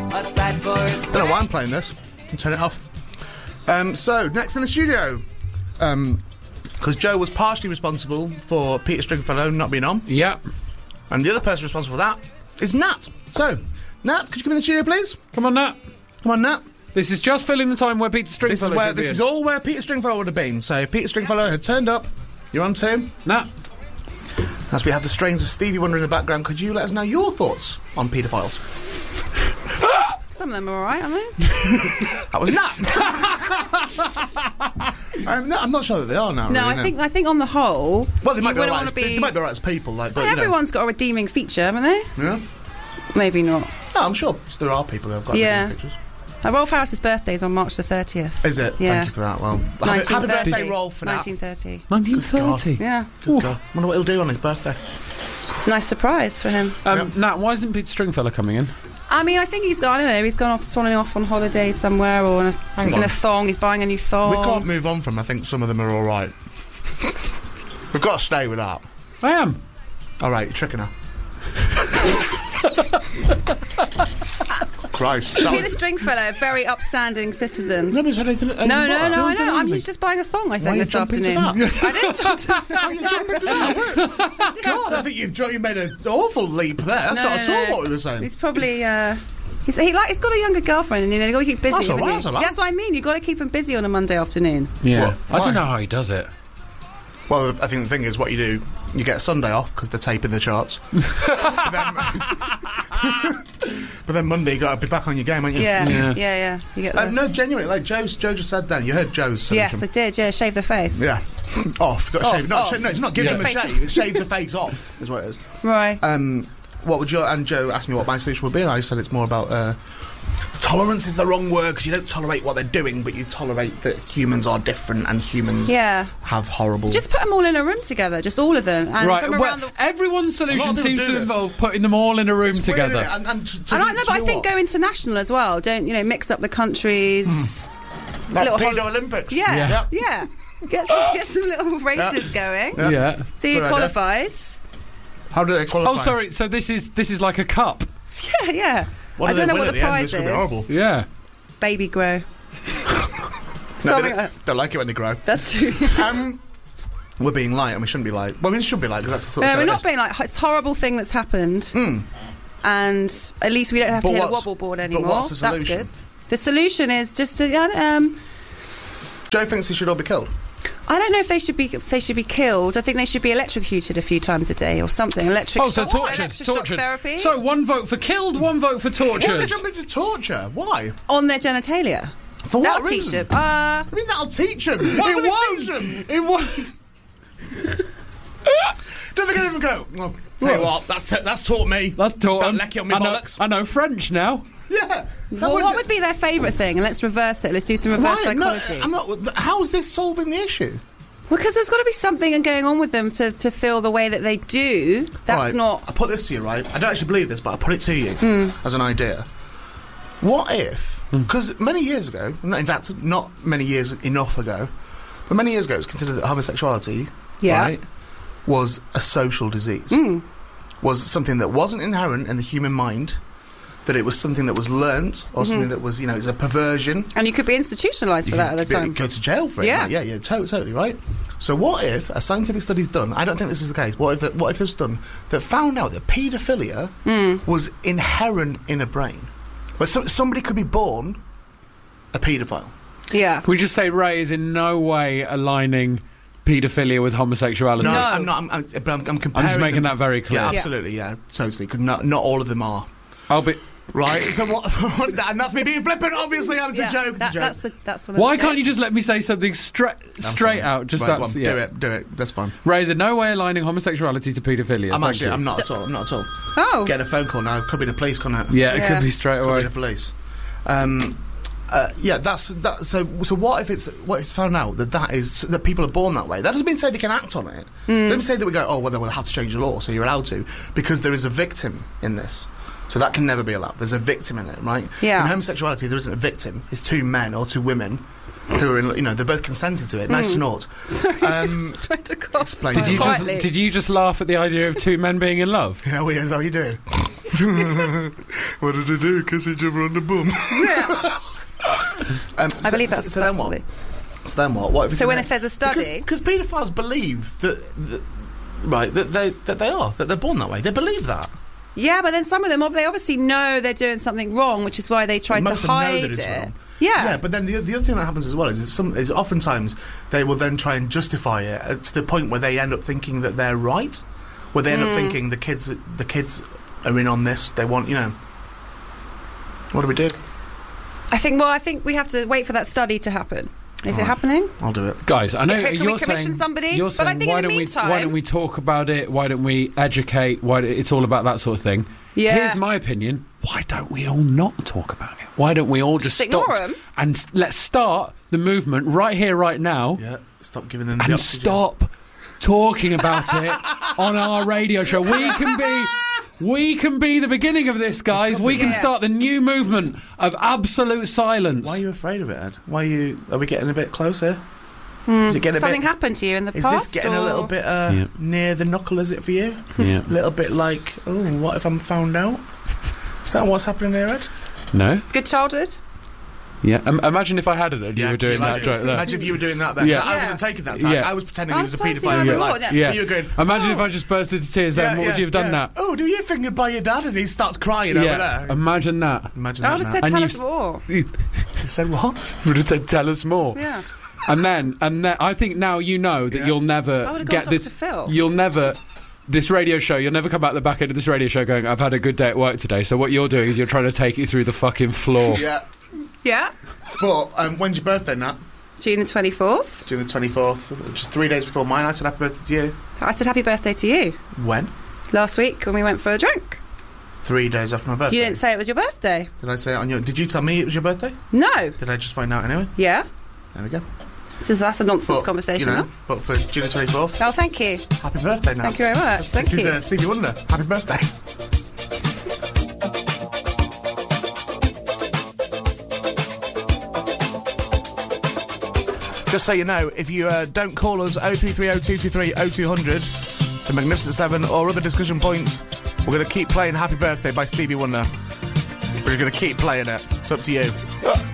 aside for his I don't know why I'm playing this. I'll turn it off. So, next in the studio, because Joe was partially responsible for Peter Stringfellow not being on, Yeah. and the other person responsible for that is Nat. So, Nat, could you come in the studio, please? Come on, Nat. Come on, Nat. This is just filling the time where Peter Stringfellow should be This in. is all where Peter Stringfellow would have been. So, if Peter Stringfellow had turned up, you're on two. Nat. As we have the strains of Stevie Wonder in the background, could you let us know your thoughts on paedophiles? Some of them are alright, aren't they? That was Nat. I'm not sure that they are now. No, really, I think on the whole, Well, they might be wouldn't alright. wanna be. They might be alright as people, like. But, Everyone's got a redeeming feature, haven't they? Yeah. Maybe not. No, I'm sure there are people who have got redeeming features. Rolf Harris's birthday is on March the 30th. Is it? Yeah. Thank you for that. Well, happy birthday, Rolf, for that. 1930. 1930. Yeah. Good God. Wonder what he'll do on his birthday. Nice surprise for him. Nat, why isn't Peter Stringfellow coming in? I mean, I think he's gone, I don't know, he's gone off, swanning off on holiday somewhere, or he's in a thong, he's buying a new thong. We can't move on from. I think some of them are all right. We've got to stay with that. I am. All right, you're tricking her. Christ. Peter Stringfellow, very upstanding citizen. Nobody's had anything. No, I know. He's just buying a thong, I think, this afternoon. That? I didn't jump to that. How are you jumping into that? God, I think you made an awful leap there. That's not at all what we were saying. He's probably. He's got a younger girlfriend, and you've got to keep busy. That's all right, That's what I mean. You've got to keep him busy on a Monday afternoon. Yeah. What? I don't know how he does it. Well, I think the thing is, what you do, you get Sunday off because they're taping the charts. But then Monday you got to be back on your game, aren't you? Yeah. You get No, genuinely, like Joe just said then. You heard Joe's solution. Yes, I did. Yeah, shave the face. Yeah. Off. Got to shave. Off. No, it's not giving him a Shave the face shave. It's shave the face off, is what it is. Right. What would you... And Joe asked me what my solution would be, and I said it's more about... tolerance is the wrong word, because you don't tolerate what they're doing, but you tolerate that humans are different and humans have horrible... Just put them all in a room together, just all of them. And Right, from well, everyone's solution seems to involve putting them all in a room together. I think go international as well. Don't, mix up the countries. Like Pedo Olympics. Yeah. Get some little races going. Yeah. See who qualifies. How do they qualify? Oh, sorry, so this is like a cup. Yeah. I don't know what the prize is. Horrible. Yeah. Baby grow. No, don't like it when they grow. That's true. We're being light, and we shouldn't be light. Well, we should be light, because that's the sort of show we're it not is. being like, it's a horrible thing that's happened. And at least we don't have to hit a wobble board anymore. But what's the solution? That's good. The solution is just to... Joe thinks they should all be killed. I don't know if they should be killed. I think they should be electrocuted a few times a day or something. Electric shock therapy. So one vote for killed, one vote for tortured. Why would they jump into torture? Why? On their genitalia. For that'll what reason? teach them. I mean, that'll teach them. Why would it teach them? It won't. Don't forget him and go. Well, tell you what, that's taught me. That's taught Don't them. leck on me bollocks. I know French now. Yeah. Well, what would be their favourite thing? And let's reverse it. Let's do some reverse psychology. No, I'm not. How is this solving the issue? Because there's got to be something going on with them to feel the way that they do. That's not... I put this to you, right? I don't actually believe this, but I put it to you as an idea. What if... Because many years ago, in fact, not many years enough ago, but many years ago it was considered that homosexuality, right, was a social disease. Was something that wasn't inherent in the human mind, that it was something that was learnt, or something that was, it's a perversion. And you could be institutionalised for that at the time. Go to jail for it. Yeah. Yeah, totally, right? So what if a scientific study's done, I don't think this is the case, what if there's done, that found out that paedophilia was inherent in a brain? But somebody could be born a paedophile. Yeah. Can we just say Ray is in no way aligning paedophilia with homosexuality? No, I'm not, I'm comparing I'm just making them. that very clear. Yeah, absolutely, totally, because not all of them are. I'll be... Right, so what? And that's me being flippant, obviously. It's a joke. It's a joke. That's one of Why the can't you jokes. just let me say something straight out? Just right, that's do it. That's fine. Ray is in no way aligning homosexuality to paedophilia. I'm not at all. Oh, Getting a phone call now. Could be the police, couldn't it? Yeah, it could be straight away. Could be the police. That's that. So what if it's found out that people are born that way? That doesn't mean to say they can act on it. Doesn't say that we go, oh well, then we'll have to change the law, so you're allowed to, because there is a victim in this. So that can never be allowed. There's a victim in it, right? Yeah. In homosexuality, there isn't a victim. It's two men or two women who are in, they're both consented to it. Nice to naught. Explain. Did you just laugh at the idea of two men being in love? Yeah, how you doing? What did they do? Kiss each other on the bum? I believe that's so then what? So then what? What if so when there's a study, because paedophiles believe that they're born that way. They believe that. Yeah, but then some of them, they obviously know they're doing something wrong, which is why they try to hide it. Wrong. Yeah. Yeah, but then the other thing that happens as well is oftentimes they will then try and justify it to the point where they end up thinking that they're right, where they end up thinking the kids are in on this. They want, what do we do? I think we have to wait for that study to happen. Is it happening? I'll do it. Guys, I know Can we commission somebody? You're saying, but I think in the meantime, why don't we talk about it? Why don't we educate? It's all about that sort of thing. Yeah. Here's my opinion. Why don't we all not talk about it? Why don't we all just stop ignore them? and let's start the movement right here, right now? Yeah, stop giving them the and oxygen. Stop talking about it on our radio show. We can be the beginning of this, guys. We can start the new movement of absolute silence. Why are you afraid of it, Ed? Are we getting a bit closer? Is it getting something happened to you in the past? Is this getting a little bit near the knuckle, is it for you? Yeah. A little bit like, what if I'm found out? Is that what's happening there, Ed? No. Good childhood? Yeah. Imagine if I had it and you were doing that joke there. Imagine if you were doing that then. Yeah. I wasn't taking that time. I was pretending he was a paedophile in real life. Yeah. You were going, imagine if I just burst into tears then. What would you have done that? Oh, do you get fingered by your dad? And he starts crying over there. Imagine that. Imagine I would have said, tell us more. He said what? Would have said, tell us more. Yeah. And then I think now you know that you'll never get this. Phil. You'll never. This radio show, you'll never come out the back end of this radio show going, I've had a good day at work today. So what you're doing is you're trying to take it through the fucking floor. Yeah. Yeah. But when's your birthday, Nat? June the 24th. June the 24th. Just 3 days before mine. I said happy birthday to you. I said happy birthday to you. When? Last week when we went for a drink. 3 days after my birthday. You didn't say it was your birthday. Did I say it on your... Did you tell me it was your birthday? No. Did I just find out anyway? Yeah. There we go. That's a nonsense conversation. But for June the 24th... Oh, thank you. Happy birthday, Nat. Thank you very much. Thank you. This is Stevie Wonder. Happy birthday. Just so you know, if you don't call us 0330 223 0200, the Magnificent Seven or other discussion points, we're going to keep playing Happy Birthday by Stevie Wonder. We're going to keep playing it. It's up to you.